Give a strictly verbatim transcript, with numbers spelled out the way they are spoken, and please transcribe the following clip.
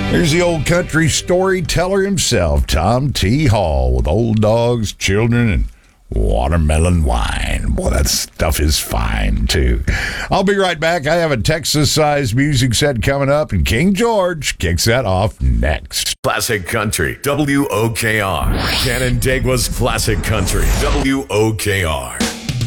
Here's the old country storyteller himself, Tom T. Hall, with Old Dogs, Children, and Watermelon Wine. Boy, that stuff is fine, too. I'll be right back. I have a Texas-sized music set coming up, and King George kicks that off next. Classic Country, W O K R. Canandaigua's Classic Country, W O K R.